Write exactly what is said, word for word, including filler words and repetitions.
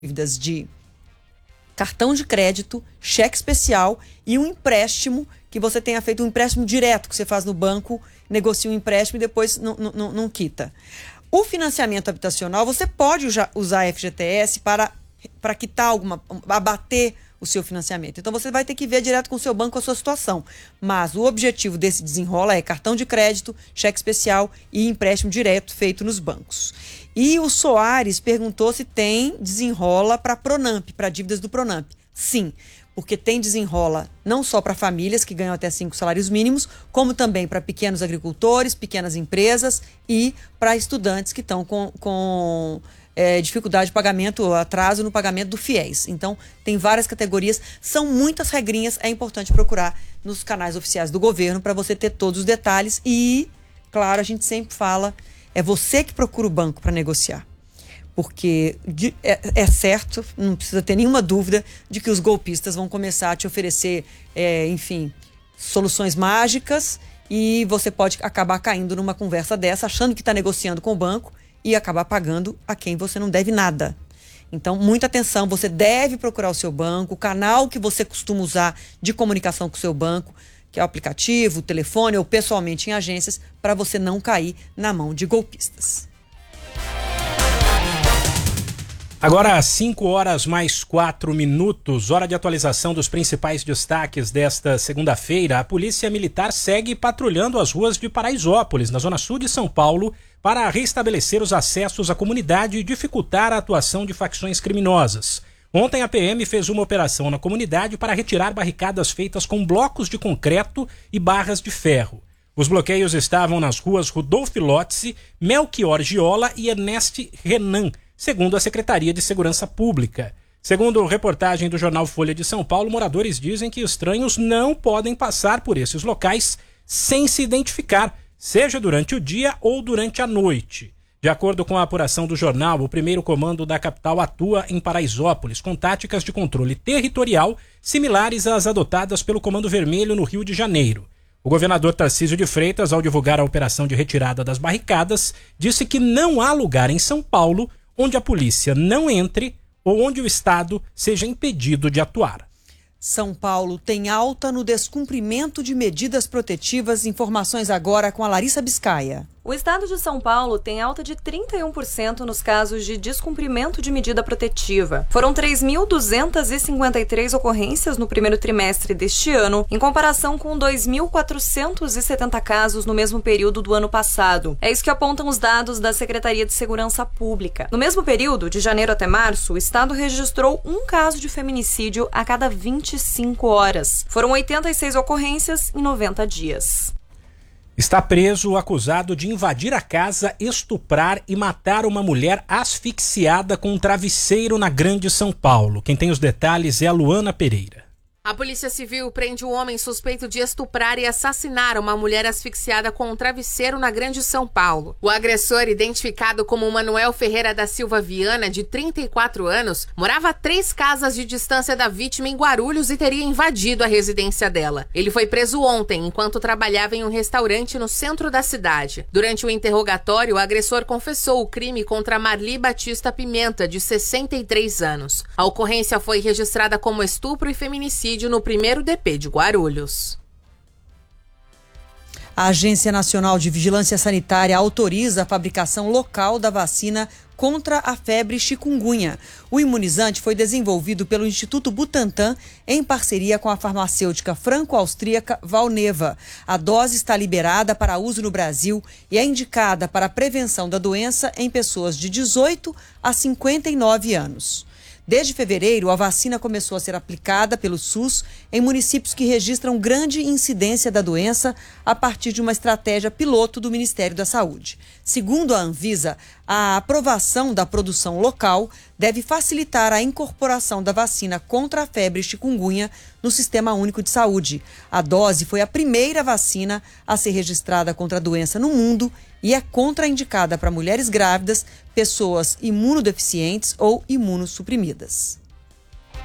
dívidas de cartão de crédito, cheque especial e um empréstimo que você tenha feito um empréstimo direto que você faz no banco, negocia um empréstimo e depois não, não, não quita. O financiamento habitacional, você pode usar a F G T S para, para quitar alguma, abater o seu financiamento. Então você vai ter que ver direto com o seu banco a sua situação. Mas o objetivo desse desenrola é cartão de crédito, cheque especial e empréstimo direto feito nos bancos. E o Soares perguntou se tem desenrola para Pronamp, para dívidas do Pronamp. Sim, porque tem desenrola não só para famílias que ganham até cinco salários mínimos, como também para pequenos agricultores, pequenas empresas e para estudantes que estão com... com É, dificuldade de pagamento, atraso no pagamento do FIES. Então, tem várias categorias, são muitas regrinhas, é importante procurar nos canais oficiais do governo para você ter todos os detalhes e, claro, a gente sempre fala, é você que procura o banco para negociar. Porque de, é, é certo, não precisa ter nenhuma dúvida de que os golpistas vão começar a te oferecer, é, enfim, soluções mágicas e você pode acabar caindo numa conversa dessa, achando que está negociando com o banco e acabar pagando a quem você não deve nada. Então, muita atenção, você deve procurar o seu banco, o canal que você costuma usar de comunicação com o seu banco, que é o aplicativo, o telefone ou pessoalmente em agências, para você não cair na mão de golpistas. Agora, às cinco horas mais quatro minutos, hora de atualização dos principais destaques desta segunda-feira. A Polícia Militar segue patrulhando as ruas de Paraisópolis, na zona sul de São Paulo, para restabelecer os acessos à comunidade e dificultar a atuação de facções criminosas. Ontem a P M fez uma operação na comunidade para retirar barricadas feitas com blocos de concreto e barras de ferro. Os bloqueios estavam nas ruas Rudolf Lotze, Melchior Giola e Ernest Renan, segundo a Secretaria de Segurança Pública. Segundo reportagem do jornal Folha de São Paulo, moradores dizem que estranhos não podem passar por esses locais sem se identificar, seja durante o dia ou durante a noite. De acordo com a apuração do jornal, o primeiro comando da capital atua em Paraisópolis com táticas de controle territorial similares às adotadas pelo Comando Vermelho no Rio de Janeiro. O governador Tarcísio de Freitas, ao divulgar a operação de retirada das barricadas, disse que não há lugar em São Paulo onde a polícia não entre ou onde o Estado seja impedido de atuar. São Paulo tem alta no descumprimento de medidas protetivas. Informações agora com a Larissa Biscaia. O estado de São Paulo tem alta de trinta e um por cento nos casos de descumprimento de medida protetiva. Foram três mil duzentas e cinquenta e três ocorrências no primeiro trimestre deste ano, em comparação com dois mil quatrocentos e setenta casos no mesmo período do ano passado. É isso que apontam os dados da Secretaria de Segurança Pública. No mesmo período, de janeiro até março, o estado registrou um caso de feminicídio a cada vinte e cinco horas. Foram oitenta e seis ocorrências em noventa dias. Está preso o acusado de invadir a casa, estuprar e matar uma mulher asfixiada com um travesseiro na Grande São Paulo. Quem tem os detalhes é a Luana Pereira. A Polícia Civil prende um homem suspeito de estuprar e assassinar uma mulher asfixiada com um travesseiro na Grande São Paulo. O agressor, identificado como Manuel Ferreira da Silva Viana, de trinta e quatro anos, morava a três casas de distância da vítima em Guarulhos e teria invadido a residência dela. Ele foi preso ontem, enquanto trabalhava em um restaurante no centro da cidade. Durante o interrogatório, o agressor confessou o crime contra Marli Batista Pimenta, de sessenta e três anos. A ocorrência foi registrada como estupro e feminicídio no primeiro D P de Guarulhos. A Agência Nacional de Vigilância Sanitária autoriza a fabricação local da vacina contra a febre chikungunya. O imunizante foi desenvolvido pelo Instituto Butantan em parceria com a farmacêutica franco-austríaca Valneva. A dose está liberada para uso no Brasil e é indicada para a prevenção da doença em pessoas de dezoito a cinquenta e nove anos. Desde fevereiro, a vacina começou a ser aplicada pelo SUS em municípios que registram grande incidência da doença a partir de uma estratégia piloto do Ministério da Saúde. Segundo a Anvisa, a aprovação da produção local deve facilitar a incorporação da vacina contra a febre chikungunya no Sistema Único de Saúde. A dose foi a primeira vacina a ser registrada contra a doença no mundo e é contraindicada para mulheres grávidas, pessoas imunodeficientes ou imunossuprimidas.